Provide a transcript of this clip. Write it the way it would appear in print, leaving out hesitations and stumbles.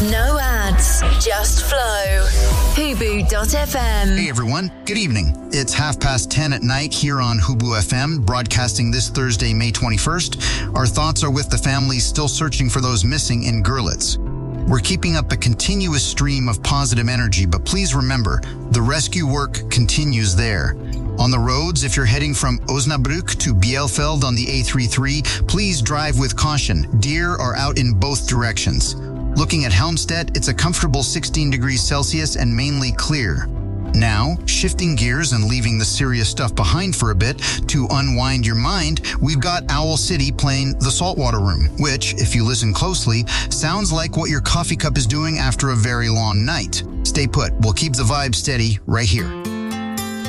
No ads, just flow. Hubu.fm. Hey everyone, good evening. It's 10:30 at night here on Hubu FM, broadcasting this Thursday, May 21st. Our thoughts are with the families still searching for those missing in Görlitz. We're keeping up a continuous stream of positive energy, but please remember, the rescue work continues there. On the roads, if you're heading from Osnabrück to Bielefeld on the A33, please drive with caution. Deer are out in both directions. Looking at Helmstedt, it's a comfortable 16 degrees Celsius and mainly clear. Now, shifting gears and leaving the serious stuff behind for a bit to unwind your mind, we've got Owl City playing The Saltwater Room, which, if you listen closely, sounds like what your coffee cup is doing after a very long night. Stay put. We'll keep the vibe steady right here.